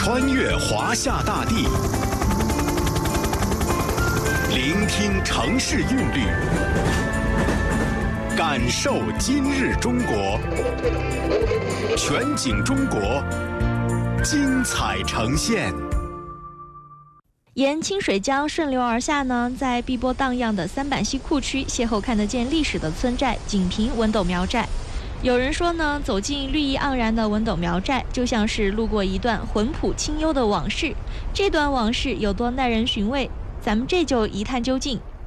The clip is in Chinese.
穿越华夏大地，聆听城市韵律，感受今日中国。全景中国，精彩呈现。 沿清水江顺流而下呢，在碧波荡漾的三板溪库区，邂逅看得见历史的村寨锦屏文斗苗寨。有人说呢，走进绿意盎然的文斗苗寨，就像是路过一段浑朴清幽的往事。这段往事有多耐人寻味？咱们这就一探究竟。